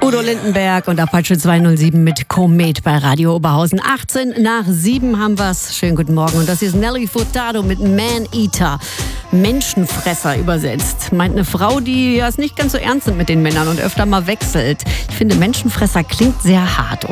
Udo Lindenberg und Apache 207 mit Komet bei Radio Oberhausen. 7:18 haben wir's. Schönen guten Morgen. Und das ist Nelly Furtado mit Man-Eater. Menschenfresser übersetzt. Meint eine Frau, die es nicht ganz so ernst nimmt mit den Männern und öfter mal wechselt. Ich finde, Menschenfresser klingt sehr hart.